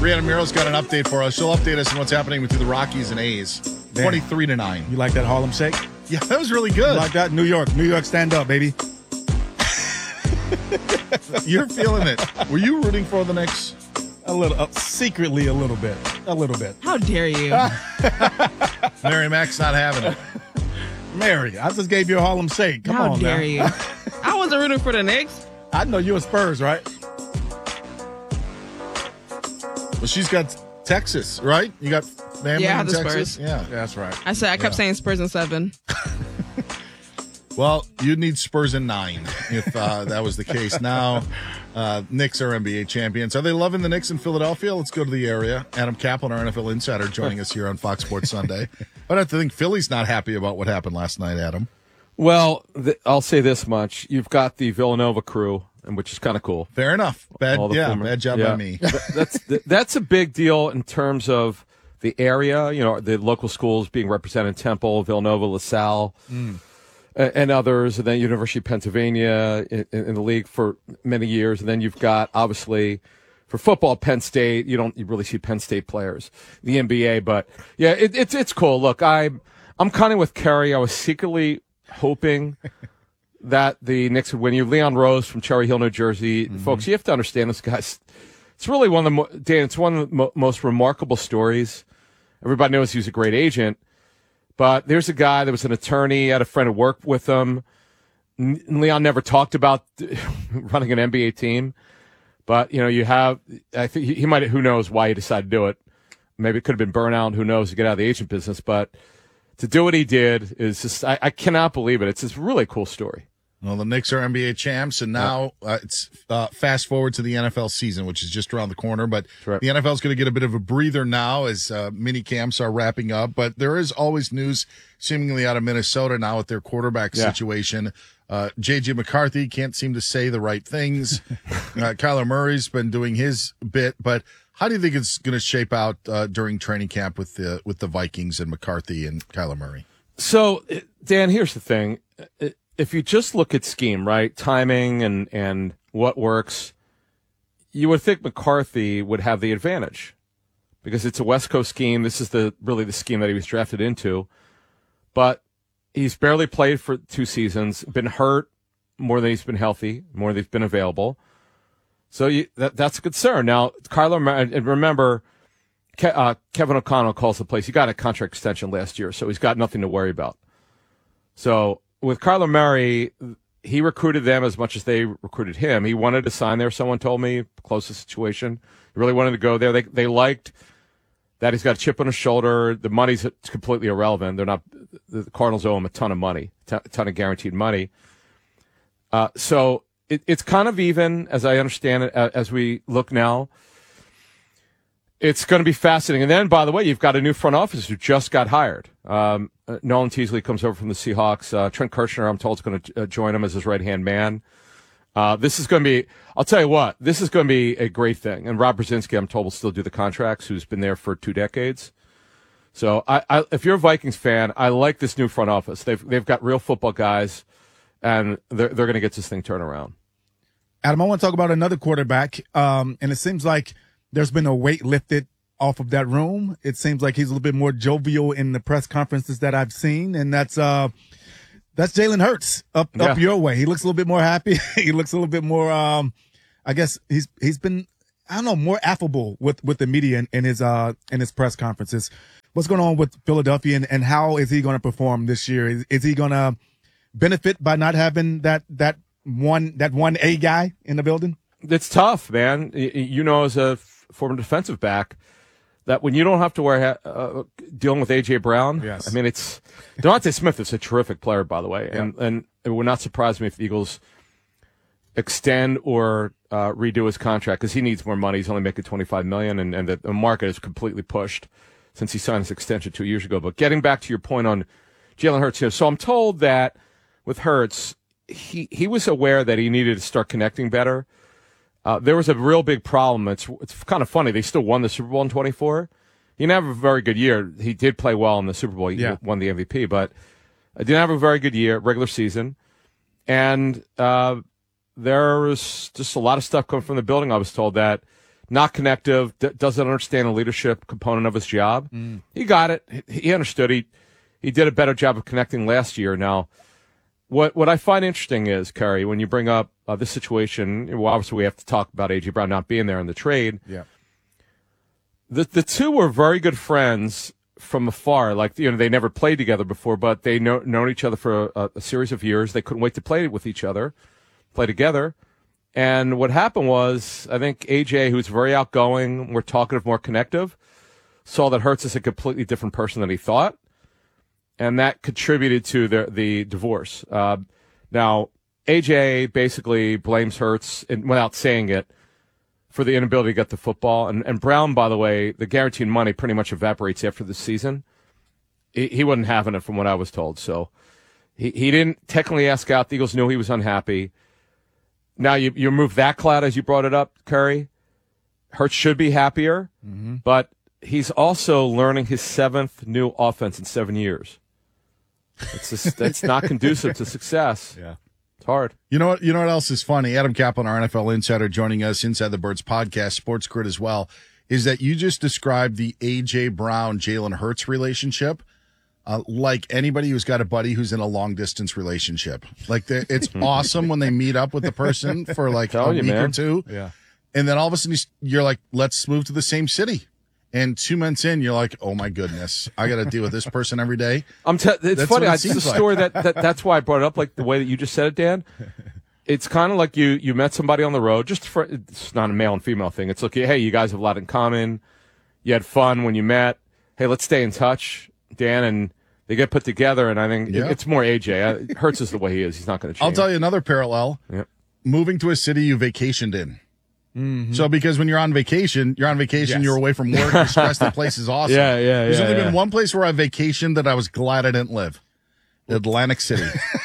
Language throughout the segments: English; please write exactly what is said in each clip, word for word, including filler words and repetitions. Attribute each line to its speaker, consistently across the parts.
Speaker 1: Brianna Muro's got an update for us. She'll update us on what's happening between the Rockies and A's.
Speaker 2: Damn.
Speaker 1: twenty-three to nine.
Speaker 2: You like that Harlem Shake?
Speaker 1: Yeah, that was really good.
Speaker 2: You like that? New York. New York, stand up, baby.
Speaker 1: You're feeling it. Were you rooting for the Knicks?
Speaker 2: A little, uh, secretly a little bit. A little bit.
Speaker 3: How dare you?
Speaker 1: Mary Mac's not having it.
Speaker 2: Mary, I just gave you a Harlem Shake. Come
Speaker 3: How
Speaker 2: on
Speaker 3: dare
Speaker 2: now.
Speaker 3: you? I wasn't rooting for the Knicks.
Speaker 2: I know you're a Spurs, right?
Speaker 1: Well, she's got Texas, right? You got family
Speaker 3: Yeah, I
Speaker 1: in
Speaker 3: have the
Speaker 1: Texas?
Speaker 3: Spurs.
Speaker 1: Yeah.
Speaker 2: Yeah, that's right.
Speaker 3: I said I kept
Speaker 1: Yeah.
Speaker 3: saying Spurs in seven.
Speaker 1: Well, you'd need Spurs in nine if uh, that was the case. Now, uh, Knicks are N B A champions. Are they loving the Knicks in Philadelphia? Let's go to the area. Adam Kaplan, our N F L insider, joining us here on Fox Sports Sunday. But I have to think Philly's not happy about what happened last night, Adam.
Speaker 4: Well, th- I'll say this much. You've got the Villanova crew, and which is kind of cool.
Speaker 1: Fair enough. Bad,
Speaker 4: All the
Speaker 1: yeah,
Speaker 4: former-
Speaker 1: bad job
Speaker 4: yeah.
Speaker 1: by me.
Speaker 4: Th- that's th- that's a big deal in terms of the area. You know, the local schools being represented: Temple, Villanova, LaSalle,
Speaker 1: Mm.
Speaker 4: a- and others, and then University of Pennsylvania in, in the league for many years. And then you've got obviously for football, Penn State. You don't you really see Penn State players, the N B A, but yeah, it, it's it's cool. Look, I'm I'm kind of with Kerry. I was secretly hoping that the Knicks would win. You, Leon Rose from Cherry Hill, New Jersey. Mm-hmm. Folks, you have to understand this guy's. It's really one of the mo- Dan. It's one of the mo- most remarkable stories. Everybody knows he was a great agent, but there's a guy that was an attorney, had a friend who worked with him. N- Leon never talked about running an N B A team, but you know, you have. I think he, he might. Who knows why he decided to do it? Maybe it could have been burnout. Who knows to get out of the agent business, but. To do what he did is just, I, I cannot believe it. It's this really cool story.
Speaker 1: Well, the Knicks are N B A champs, and now uh, it's uh, fast forward to the N F L season, which is just around the corner. But
Speaker 4: right.
Speaker 1: The N F L is going to get a bit of a breather now as uh, mini camps are wrapping up. But there is always news seemingly out of Minnesota now with their quarterback
Speaker 4: yeah.
Speaker 1: situation. Uh, J J McCarthy can't seem to say the right things. uh, Kyler Murray's been doing his bit, but how do you think it's going to shape out uh, during training camp with the with the Vikings and McCarthy and Kyler Murray?
Speaker 4: So, Dan, here's the thing. If you just look at scheme, right, timing and, and what works, you would think McCarthy would have the advantage because it's a West Coast scheme. This is the really the scheme that he was drafted into. But he's barely played for two seasons, been hurt more than he's been healthy, more than he's been available. So you, that, that's a concern. Now, Kyler, and remember, Ke, uh, Kevin O'Connell calls the place. He got a contract extension last year, so he's got nothing to worry about. So with Kyler Murray, he recruited them as much as they recruited him. He wanted to sign there, someone told me, close to the situation. He really wanted to go there. They they liked that he's got a chip on his shoulder. The money's completely irrelevant. They're not. The Cardinals owe him a ton of money, a ton of guaranteed money. Uh, so it, it's kind of even, as I understand it, as we look now. It's going to be fascinating. And then, by the way, you've got a new front office who just got hired. Um, uh, Nolan Teasley comes over from the Seahawks. Uh, Trent Kirshner, I'm told, is going to uh, join him as his right-hand man. Uh, this is going to be, I'll tell you what, this is going to be a great thing. And Rob Brzezinski, I'm told, will still do the contracts, who's been there for two decades. So I, I, if you're a Vikings fan, I like this new front office. They've they've got real football guys, and they're, they're going to get this thing turned around.
Speaker 2: Adam, I want to talk about another quarterback, um, and it seems like there's been a weight lifted off of that room. It seems like he's a little bit more jovial in the press conferences that I've seen, and that's uh, that's Jalen Hurts up
Speaker 4: Yeah.
Speaker 2: up your way. He looks a little bit more happy. He looks a little bit more. Um, I guess he's he's been I don't know more affable with, with the media in, in his uh in his press conferences. What's going on with Philadelphia, and, and how is he going to perform this year? Is, is he going to benefit by not having that that one that one A guy in the building?
Speaker 4: It's tough, man. You know, as a former defensive back, that when you don't have to worry uh, dealing with A J Brown,
Speaker 2: yes.
Speaker 4: I mean, it's Devontae Smith is a terrific player, by the way, and yeah. and it would not surprise me if the Eagles extend or uh, redo his contract because he needs more money. He's only making twenty-five million dollars, and, and the, the market is completely pushed since he signed his extension two years ago. But getting back to your point on Jalen Hurts here, so I'm told that with Hurts, he he was aware that he needed to start connecting better. Uh, there was a real big problem. It's it's kind of funny. They still won the Super Bowl in twenty-four. He didn't have a very good year. He did play well in the Super Bowl. He
Speaker 2: yeah.
Speaker 4: won the M V P, but didn't have a very good year, regular season. And uh, there was just a lot of stuff coming from the building. I was told that not connective, d- doesn't understand the leadership component of his job. Mm. He got it. He, he understood. He he did a better job of connecting last year. Now, what what I find interesting is, Kerry, when you bring up uh, this situation, well, obviously we have to talk about A J Brown not being there in the trade.
Speaker 2: Yeah.
Speaker 4: The the two were very good friends from afar. Like, you know, they never played together before, but they know known each other for a, a series of years. They couldn't wait to play with each other, play together. And what happened was, I think A J, who's very outgoing, more talkative, more connective, saw that Hurts is a completely different person than he thought, and that contributed to the the divorce. Uh, now, A J basically blames Hurts, and without saying it, for the inability to get the football. And, and Brown, by the way, the guaranteed money pretty much evaporates after the season. He, he wasn't having it from what I was told. So he, he didn't technically ask out. The Eagles knew he was unhappy. Now you, you remove that cloud as you brought it up, Curry. Hurts should be happier, mm-hmm. but he's also learning his seventh new offense in seven years. It's just, that's not conducive to success.
Speaker 2: Yeah.
Speaker 4: Hard.
Speaker 1: You know what? You know what else is funny? Adam Kaplan, our N F L insider, joining us inside the Birds podcast, Sports Grid as well, is that you just described the A J Brown Jalen Hurts relationship uh, like anybody who's got a buddy who's in a long distance relationship. Like it's awesome when they meet up with the person for like a
Speaker 4: you,
Speaker 1: week
Speaker 4: man.
Speaker 1: or two,
Speaker 2: Yeah.
Speaker 1: and then all of a sudden you're like, let's move to the same city. And two months in, you're like, oh my goodness, I got to deal with this person every day.
Speaker 4: I'm te- it's
Speaker 1: That's
Speaker 4: funny.
Speaker 1: what it
Speaker 4: It's a
Speaker 1: seems like.
Speaker 4: story that, that that's why I brought it up, like the way that you just said it, Dan. It's kind of like you you met somebody on the road. Just for it's not a male and female thing. It's like, hey, you guys have a lot in common. You had fun when you met. Hey, let's stay in touch, Dan. And they get put together, and I think
Speaker 1: Yeah.
Speaker 4: it's more A J. Uh, Hurts is the way he is. He's not going to change.
Speaker 1: I'll tell you another parallel.
Speaker 4: Yep.
Speaker 1: Moving to a city you vacationed in. Mm-hmm. So because when you're on vacation, you're on vacation,
Speaker 2: Yes.
Speaker 1: you're away from work, you're stressed, the place is awesome.
Speaker 4: Yeah, yeah,
Speaker 1: There's
Speaker 4: yeah,
Speaker 1: only
Speaker 4: yeah.
Speaker 1: been one place where I vacationed that I was glad I didn't live. Atlantic City.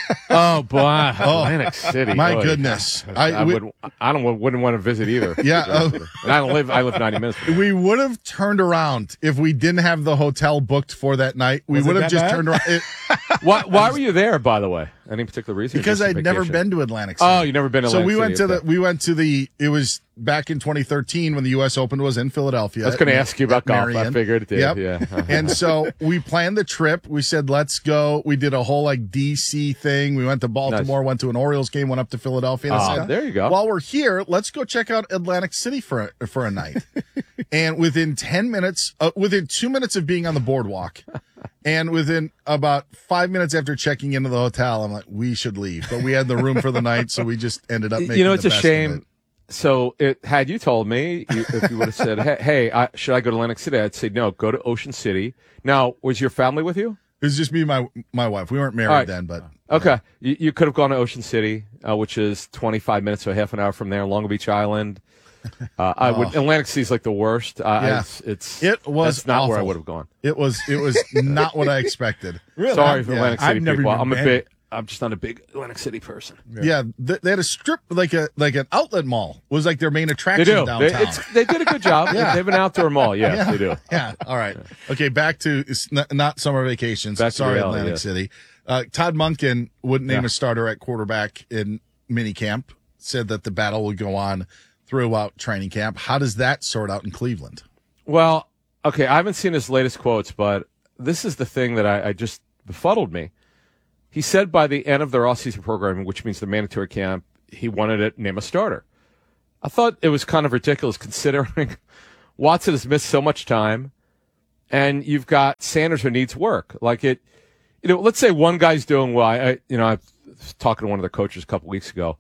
Speaker 4: Oh, boy. Atlantic City.
Speaker 1: My
Speaker 4: boy.
Speaker 1: goodness.
Speaker 4: I,
Speaker 1: I, we,
Speaker 4: would, I don't wouldn't want to visit either.
Speaker 1: Yeah, uh,
Speaker 4: and I don't live. I live ninety minutes. From there.
Speaker 1: we would have turned around if we didn't have the hotel booked for that night. We
Speaker 2: Was it
Speaker 1: would have
Speaker 2: that
Speaker 1: just
Speaker 2: bad?
Speaker 1: turned around. It,
Speaker 4: Why? Why were you there? By the way, any particular reason? or
Speaker 1: because
Speaker 4: just a
Speaker 1: I'd never
Speaker 4: vacation?
Speaker 1: been to Atlantic City.
Speaker 4: Oh, you never been to
Speaker 1: So
Speaker 4: Atlantic
Speaker 1: we went
Speaker 4: City,
Speaker 1: to
Speaker 4: okay.
Speaker 1: the we went to the it was back in twenty thirteen when the U S Open was in Philadelphia.
Speaker 4: I was going to
Speaker 1: at-
Speaker 4: ask you about
Speaker 1: at
Speaker 4: golf. I
Speaker 1: Marion.
Speaker 4: figured it did.
Speaker 1: Yep.
Speaker 4: Yeah. Uh-huh.
Speaker 1: And so we planned the trip. We said, let's go. We did a whole like D C thing. We went to Baltimore, went to an Orioles game, went up to Philadelphia. And I
Speaker 4: Ah,
Speaker 1: said,
Speaker 4: there you go.
Speaker 1: While we're here, let's go check out Atlantic City for a, for a night. And within ten minutes, uh, within two minutes of being on the boardwalk, and within about five minutes after checking into the hotel, I'm like, we should leave. But we had the room for the night, so we just ended up making
Speaker 4: you know, it's
Speaker 1: the
Speaker 4: a
Speaker 1: best of
Speaker 4: shame.
Speaker 1: it.
Speaker 4: So, it, had you told me, you, if you would have said, "Hey, hey I, should I go to Atlantic City?" I'd say, "No, go to Ocean City." Now, was your family with you?
Speaker 1: It was just me and my my wife. We weren't married
Speaker 4: All right.
Speaker 1: then, but
Speaker 4: Okay, you, you could have gone to Ocean City, uh, which is twenty-five minutes or half an hour from there, Long Beach Island. Uh, I would Atlantic City's like the worst. Uh,
Speaker 1: Yeah.
Speaker 4: it's, it's
Speaker 1: It was
Speaker 4: that's not where I
Speaker 1: awful.
Speaker 4: would have gone.
Speaker 1: it was it was not what I expected.
Speaker 2: Really?
Speaker 4: Sorry for
Speaker 1: Yeah.
Speaker 4: Atlantic
Speaker 2: I've
Speaker 4: City
Speaker 2: never
Speaker 4: people.
Speaker 2: even
Speaker 4: I'm a
Speaker 2: been.
Speaker 4: big. I'm just not a big Atlantic City person.
Speaker 1: Yeah, th- they had a strip like a like an outlet mall was like their main
Speaker 4: They
Speaker 1: attraction
Speaker 4: do. They,
Speaker 1: downtown.
Speaker 4: it's, they did a good job.
Speaker 1: Yeah.
Speaker 4: They have an outdoor mall. Yes,
Speaker 1: yeah,
Speaker 4: they do.
Speaker 1: Yeah. All right. Okay. Back to it's not, not summer vacations.
Speaker 4: Back to
Speaker 1: Sorry,
Speaker 4: reality,
Speaker 1: Atlantic
Speaker 4: yes.
Speaker 1: City. Uh, Todd Monken wouldn't name
Speaker 4: Yeah.
Speaker 1: a starter at quarterback in minicamp. Said that the battle would go on throughout training camp. How does that sort out in Cleveland?
Speaker 4: Well, okay, I haven't seen his latest quotes, but this is the thing that I, I just befuddled me. He said by the end of their off-season programming, which means the mandatory camp, he wanted to name a starter. I thought it was kind of ridiculous considering Watson has missed so much time, and you've got Sanders who needs work. Like it, you know, let's say one guy's doing well. I, I you know, I was talking to one of their coaches a couple weeks ago.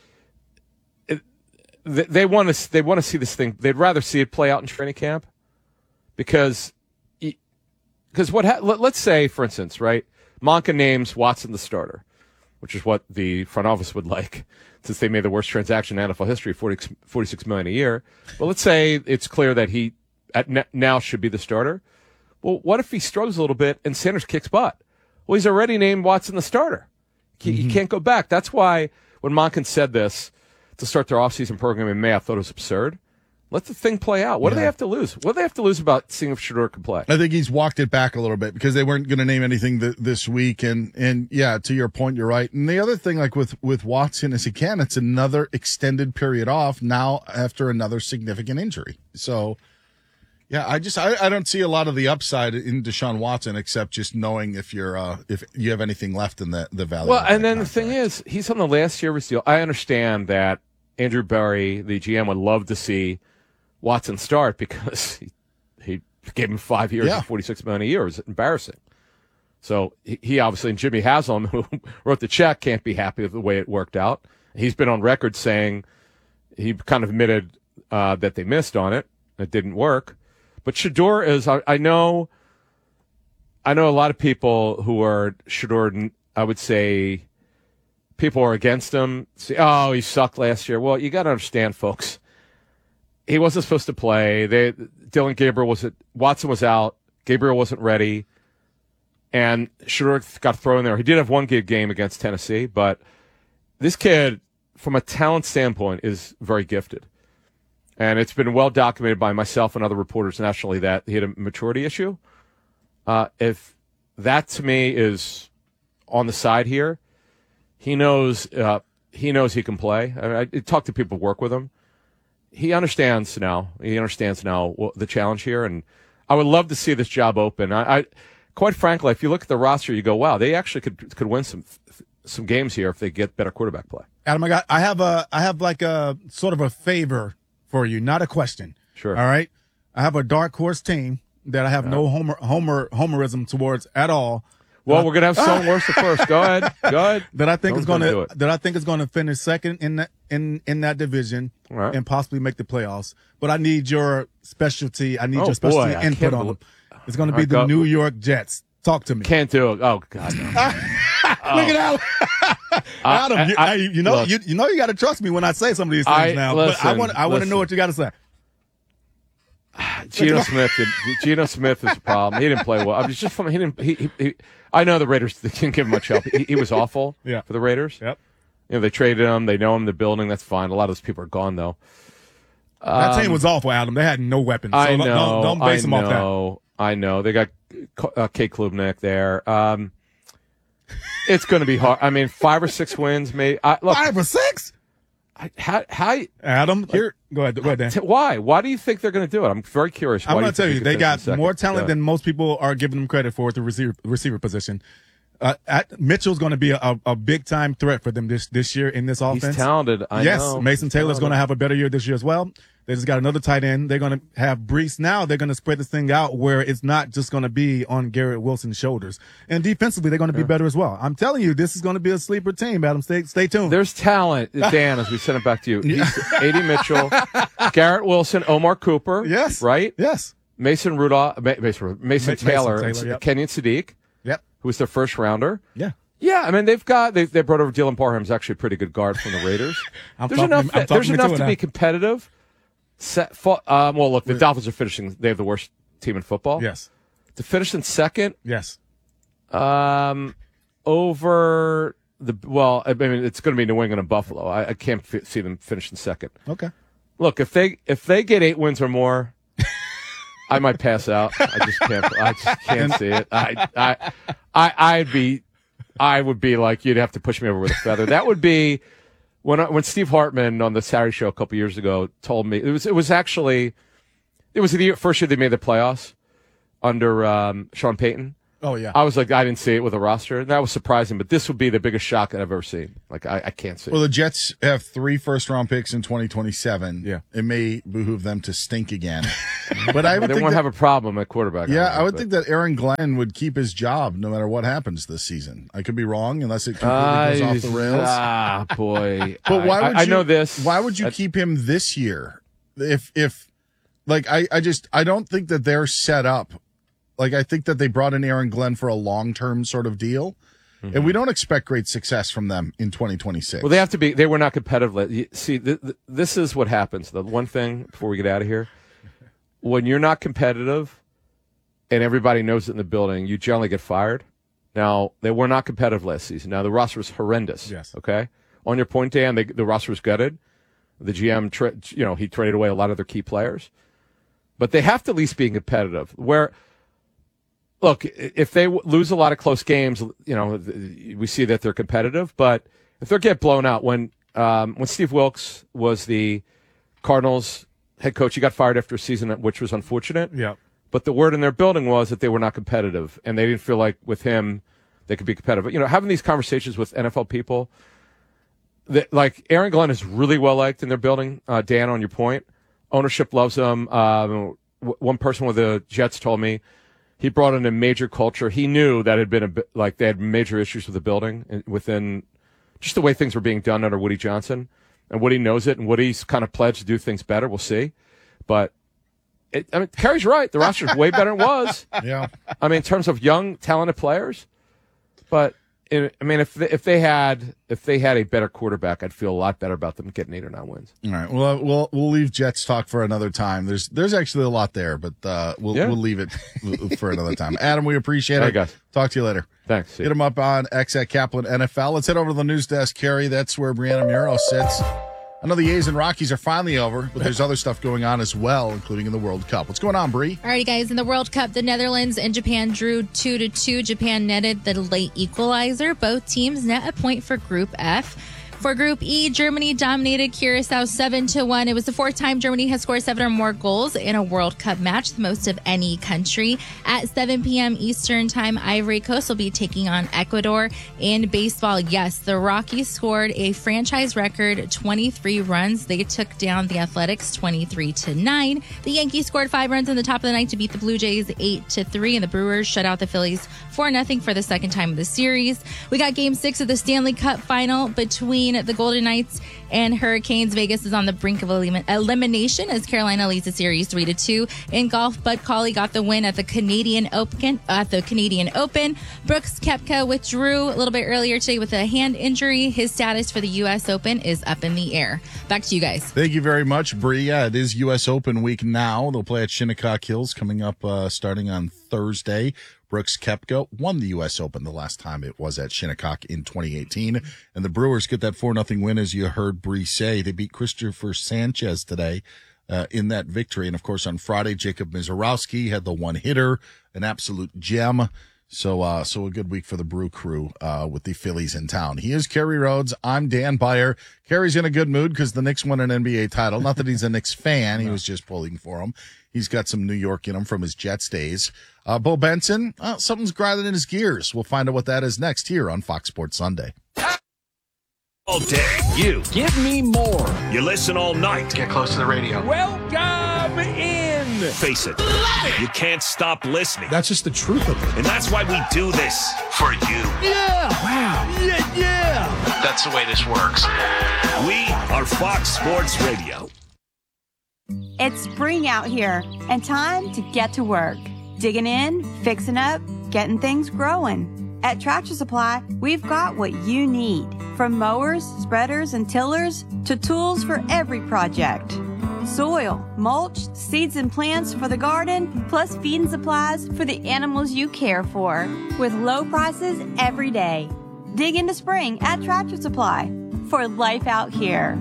Speaker 4: They, they want to they want to see this thing. They'd rather see it play out in training camp because because what ha- let, let's say, for instance, right, Monken names Watson the starter, which is what the front office would like since they made the worst transaction in N F L history, forty, forty-six million dollars a year. Well, let's say it's clear that he at ne- now should be the starter. Well, what if he struggles a little bit and Sanders kicks butt? Well, he's already named Watson the starter. He,
Speaker 1: Mm-hmm.
Speaker 4: he can't go back. That's why when Monken said this to start their offseason program in May, I thought it was absurd. Let the thing play out. What
Speaker 1: Yeah.
Speaker 4: do they have to lose? What do they have to lose about seeing if Shedeur can play?
Speaker 1: I think he's walked it back a little bit because they weren't going to name anything th- this week. And, and yeah, to your point, you're right. And the other thing, like with, with Watson is again, it's another extended period off now after another significant injury. So yeah, I just, I, I don't see a lot of the upside in Deshaun Watson except just knowing if you're, uh, if you have anything left in the, the value.
Speaker 4: Well,
Speaker 1: of
Speaker 4: and
Speaker 1: that
Speaker 4: then the
Speaker 1: contract.
Speaker 4: thing is, he's on the last year of his deal. I understand that Andrew Berry, the G M, would love to see Watson start because he, he gave him five years
Speaker 1: Yeah.
Speaker 4: and forty-six million a year. It was embarrassing. So he, he obviously, and Jimmy Haslam, who wrote the check, can't be happy with the way it worked out. He's been on record saying he kind of admitted uh, that they missed on it. It didn't work. But Shedeur is, I, I know, I know a lot of people who are Shedeur, I would say, people are against him. Say, oh, he sucked last year. Well, you got to understand, folks. He wasn't supposed to play. They, Dylan Gabriel was Watson was out. Gabriel wasn't ready, and Shedeur got thrown in there. He did have one good game against Tennessee, but this kid, from a talent standpoint, is very gifted, and it's been well documented by myself and other reporters nationally that he had a maturity issue. Uh, if that to me is on the side here, he knows uh, he knows he can play. I, I, I talk to people who work with him. He understands now. He understands now what, the challenge here, and I would love to see this job open. I, I, quite frankly, if you look at the roster, you go, "Wow, they actually could could win some some games here if they get better quarterback play."
Speaker 2: Adam, I got, I have a, I have like a sort of a favor for you, not a question.
Speaker 4: Sure.
Speaker 2: All right. I have a dark horse team that I have no homer, homer, homerism towards at all.
Speaker 4: Well, we're gonna have Stone Worcester first. Go ahead. Go ahead.
Speaker 2: That I think
Speaker 4: Stone's
Speaker 2: is going
Speaker 4: gonna do
Speaker 2: to
Speaker 4: it.
Speaker 2: that I think is going to finish second in that in in that division
Speaker 4: All right.
Speaker 2: and possibly make the playoffs. But I need your specialty. I need
Speaker 4: Oh,
Speaker 2: your specialty
Speaker 4: boy, I
Speaker 2: input
Speaker 4: can't
Speaker 2: on
Speaker 4: believe-
Speaker 2: them. It's going to
Speaker 4: All
Speaker 2: be
Speaker 4: right,
Speaker 2: the
Speaker 4: go.
Speaker 2: New York Jets. Talk to me.
Speaker 4: Can't do it. Oh God. No.
Speaker 2: Look at that, Adam. you,
Speaker 4: I-
Speaker 2: I- you know,
Speaker 4: look.
Speaker 2: you, you know, you got to trust me when I say some of these things
Speaker 4: I-
Speaker 2: now. but I
Speaker 4: listen,
Speaker 2: want I want to know
Speaker 4: listen.
Speaker 2: what you got to say.
Speaker 4: Geno Smith. Did, Geno Smith is a problem. He didn't play well. I was just from he didn't. He, he, he, I know the Raiders didn't give him much help. He, he was awful.
Speaker 2: Yeah.
Speaker 4: For the Raiders.
Speaker 2: Yep.
Speaker 4: You know they traded him. They know him. The building. That's fine. A lot of those people are gone though.
Speaker 2: That team was awful, Adam. They had no weapons. So
Speaker 4: Um, I know.
Speaker 2: don't, don't, don't base
Speaker 4: I
Speaker 2: them off that.
Speaker 4: know. I know. They got uh, Kate Klubnik there. Um, it's going to be hard. I mean, five or six wins, maybe. I, look,
Speaker 2: Five or six.
Speaker 4: I, how, how,
Speaker 2: Adam, here. Go ahead. Go ahead, Dan.
Speaker 4: t- why? Why do you think they're going to do it? I'm very curious. Why
Speaker 2: I'm
Speaker 4: do
Speaker 2: going to tell
Speaker 4: think
Speaker 2: you,
Speaker 4: could
Speaker 2: they
Speaker 4: finish
Speaker 2: got
Speaker 4: in second?
Speaker 2: more talent
Speaker 4: Go
Speaker 2: than most people are giving them credit for at the receiver receiver position. Uh, at, Mitchell's going to be a, a, a big time threat for them this this year in this offense.
Speaker 4: He's talented. I
Speaker 2: yes,
Speaker 4: know.
Speaker 2: Mason
Speaker 4: He's
Speaker 2: Taylor's going to
Speaker 4: talented.
Speaker 2: have a better year this year as well. They just got another tight end. They're going to have Brees now. They're going to spread this thing out where it's not just going to be on Garrett Wilson's shoulders. And defensively, they're going to be better as well. I'm telling you, this is going to be a sleeper team, Adam. Stay, stay tuned.
Speaker 4: There's talent, Dan, as we send it back to you. He's A D Mitchell, Garrett Wilson, Omar Cooper.
Speaker 2: yes.
Speaker 4: Right?
Speaker 2: Yes.
Speaker 4: Mason Rudolph, Ma- Mason, Mason
Speaker 2: Ma-
Speaker 4: Taylor,
Speaker 2: Mason Taylor, yep.
Speaker 4: Kenyon Sadiq,
Speaker 2: Yep.
Speaker 4: who was their first rounder.
Speaker 2: Yeah.
Speaker 4: Yeah, I mean they've got they they brought over Dylan Parham's actually a pretty good guard from the Raiders.
Speaker 2: I'm
Speaker 4: there's
Speaker 2: talking-
Speaker 4: enough.
Speaker 2: I'm talking
Speaker 4: there's
Speaker 2: me
Speaker 4: enough
Speaker 2: to it
Speaker 4: to
Speaker 2: now.
Speaker 4: be competitive. Set, fo- um, well, look, the Dolphins are finishing. They have the worst team in football.
Speaker 2: Yes.
Speaker 4: To finish in second,
Speaker 2: Yes.
Speaker 4: um, over the well, I mean it's going to be New England and Buffalo. I, I can't f- see them finishing second.
Speaker 2: Okay.
Speaker 4: Look, if they if they get eight wins or more, I might pass out. I just can't. I just can't see it. I I I I'd be. I would be like you'd have to push me over with a feather. That would be when I, when Steve Hartman on the Saturday Show a couple years ago told me it was it was actually it was the year, first year they made the playoffs under um, Sean Payton.
Speaker 2: Oh, yeah.
Speaker 4: I was like, I didn't see it with a roster. That was surprising, but this would be the biggest shock I've ever seen. Like, I, I can't see
Speaker 1: Well,
Speaker 4: it.
Speaker 1: the Jets have three first round picks in twenty twenty-seven.
Speaker 2: Yeah.
Speaker 1: It may behoove them to stink again. But I would
Speaker 4: They
Speaker 1: think
Speaker 4: won't
Speaker 1: that,
Speaker 4: have a problem at quarterback.
Speaker 1: yeah,
Speaker 4: don't
Speaker 1: I would
Speaker 4: but-
Speaker 1: think that Aaron Glenn would keep his job no matter what happens this season. I could be wrong unless it completely
Speaker 4: I
Speaker 1: goes off
Speaker 4: just-
Speaker 1: the rails.
Speaker 4: Ah, boy.
Speaker 1: But why
Speaker 4: I,
Speaker 1: would
Speaker 4: I,
Speaker 1: you,
Speaker 4: I know this.
Speaker 1: Why would you
Speaker 4: I-
Speaker 1: keep him this year? If if like I, I just I don't think that they're set up. Like I think that they brought in Aaron Glenn for a long term sort of deal. And we don't expect great success from them in twenty twenty-six.
Speaker 4: Well, they have to be. They were not competitive. You- See, th- th- this is what happens. The one thing before we get out of here, when you're not competitive, and everybody knows it in the building, you generally get fired. Now they were not competitive last season. Now the roster was horrendous.
Speaker 2: Yes.
Speaker 4: Okay. On your point, Dan, they, the roster was gutted. The G M, tra- you know, he traded away a lot of their key players. But they have to at least be competitive. Where, look, if they w- lose a lot of close games, you know, th- we see that they're competitive. But if they get blown out, when um, when Steve Wilkes was the Cardinals head coach, he got fired after a season, which was unfortunate.
Speaker 2: Yeah.
Speaker 4: But the word in their building was that they were not competitive, and they didn't feel like with him they could be competitive. You know, having these conversations with N F L people, that, like Aaron Glenn is really well liked in their building. Uh, Dan, on your point, ownership loves him. Um, w- one person with the Jets told me he brought in a major culture. He knew that had been a bit, like they had major issues with the building and within just the way things were being done under Woody Johnson. And Woody knows it, and Woody's kind of pledged to do things better. We'll see. But, it, I mean, Kerry's right. The roster's way better than it was.
Speaker 1: Yeah.
Speaker 4: I mean, in terms of young, talented players. But, it, I mean, if they, if they had if they had a better quarterback, I'd feel a lot better about them getting eight or nine wins.
Speaker 1: All right. Well, we'll we'll leave Jets talk for another time. There's there's actually a lot there, but uh, we'll
Speaker 4: Yeah.
Speaker 1: we'll leave it for another time. Adam, we appreciate
Speaker 4: All
Speaker 1: it.
Speaker 4: right, guys.
Speaker 1: Talk to you later.
Speaker 4: Thanks. See
Speaker 1: Hit
Speaker 4: ya.
Speaker 1: him up on X at Kaplan N F L. Let's head over to the news desk, Carrie. That's where Brianna Muro sits. I know the A's and Rockies are finally over, but there's other stuff going on as well, including in the World Cup. What's going on, Bree?
Speaker 5: Alrighty, guys. In the World Cup, the Netherlands and Japan drew two to two. Japan netted the late equalizer. Both teams net a point for Group F. For Group E, Germany dominated Curacao seven to one. It was the fourth time Germany has scored seven or more goals in a World Cup match, the most of any country. At seven p.m. Eastern Time, Ivory Coast will be taking on Ecuador. In baseball, yes, the Rockies scored a franchise record twenty-three runs. They took down the Athletics twenty-three to nine. The Yankees scored five runs in the top of the ninth to beat the Blue Jays eight to three, and the Brewers shut out the Phillies four nothing for the second time of the series. We got game six of the Stanley Cup final between the Golden Knights and Hurricanes. Vegas is on the brink of elim- elimination as Carolina leads the series three to two. In golf, Bud Cauley got the win at the Canadian Open. At the Canadian Open, Brooks Koepka withdrew a little bit earlier today with a hand injury. His status for the U S Open is up in the air. Back to you guys.
Speaker 1: Thank you very much, Bree. Yeah, it is U S Open week now. They'll play at Shinnecock Hills coming up uh, starting on Thursday. Brooks Koepka won the U S Open the last time it was at Shinnecock in twenty eighteen. And the Brewers get that four nothing win, as you heard Bree say. They beat Christopher Sanchez today uh, in that victory. And, of course, on Friday, Jacob Mizorowski had the one-hitter, an absolute gem. So uh, so a good week for the Brew Crew uh, with the Phillies in town. He is Kerry Rhodes. I'm Dan Beyer. Kerry's in a good mood because the Knicks won an N B A title. Not that he's a Knicks fan. He was just pulling for them. He's got some New York in him from his Jets days. Uh, Bo Benson, uh, something's grinding in his gears. We'll find out what that is next here on Fox Sports Sunday.
Speaker 6: All day. You.
Speaker 7: Give me more.
Speaker 6: You listen all night.
Speaker 8: Get close to the radio.
Speaker 7: Welcome in.
Speaker 6: Face it. You can't stop listening.
Speaker 8: That's just the truth of it.
Speaker 6: And that's why we do this. For you.
Speaker 7: Yeah. Wow. Yeah, yeah.
Speaker 8: That's the way this works.
Speaker 6: We are Fox Sports Radio.
Speaker 9: It's spring out here and time to get to work. Digging in, fixing up, getting things growing. At Tractor Supply, we've got what you need. From mowers, spreaders, and tillers to tools for every project. Soil, mulch, seeds and plants for the garden, plus feed and supplies for the animals you care for. With low prices every day. Dig into spring at Tractor Supply for life out here.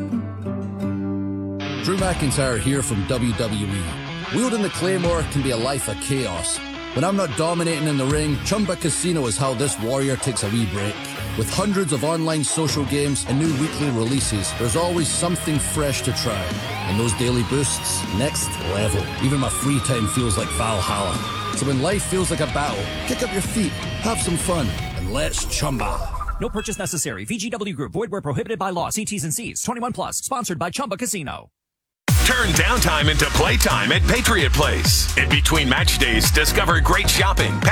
Speaker 10: Drew McIntyre here from W W E. Wielding the Claymore can be a life of chaos. When I'm not dominating in the ring, Chumba Casino is how this warrior takes a wee break. With hundreds of online social games and new weekly releases, there's always something fresh to try. And those daily boosts, next level. Even my free time feels like Valhalla. So when life feels like a battle, kick up your feet, have some fun, and let's Chumba.
Speaker 11: No purchase necessary. V G W Group. Void where prohibited by law. See T's and C's. twenty-one plus. Sponsored by Chumba Casino.
Speaker 12: Turn downtime into playtime at Patriot Place. In between match days, discover great shopping,